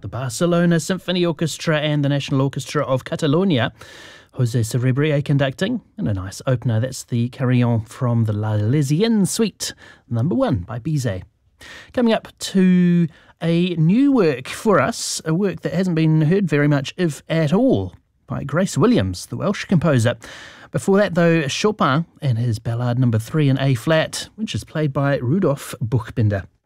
Barcelona Symphony Orchestra and the National Orchestra of Catalonia. Jose Cerebrie conducting, and a nice opener. That's the Carillon from the La Lesienne Suite, number 1 by Bizet. Coming up to a new work for us, a work that hasn't been heard very much, if at all, by Grace Williams, the Welsh composer. Before that, though, Chopin and his Ballade number 3 in A-flat, which is played by Rudolf Buchbinder.